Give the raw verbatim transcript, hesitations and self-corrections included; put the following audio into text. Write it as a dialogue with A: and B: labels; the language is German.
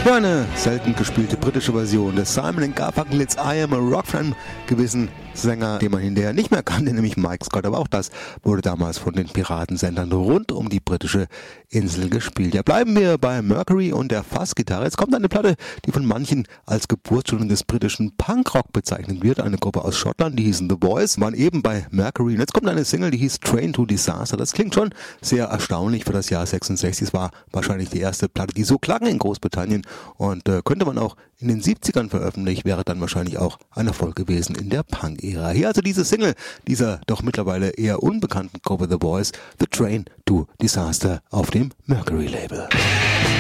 A: Nur eine selten gespielte britische Version des Simon and Garfunkel's I Am a Rock von einem gewissen Sänger, den man hinterher nicht mehr kannte, nämlich Mike Scott. Aber auch das wurde damals von den Piratensendern rund um die britische Insel gespielt. Ja, bleiben wir bei Mercury und der Fassgitarre. Jetzt kommt eine Platte, die von manchen als Geburtsstunde des britischen Punkrock bezeichnet wird. Eine Gruppe aus Schottland, die hießen The Boys, waren eben bei Mercury. Und jetzt kommt eine Single, die hieß Train to Disaster. Das klingt schon sehr erstaunlich für das Jahr sechsundsechzig. Es war wahrscheinlich die erste Platte, die so klang in Großbritannien. Und äh, könnte man auch in den siebzigern veröffentlicht, wäre dann wahrscheinlich auch ein Erfolg gewesen in der Punk-Ära. Hier also diese Single dieser doch mittlerweile eher unbekannten Gruppe The Boys, The Train to Disaster auf dem Mercury-Label.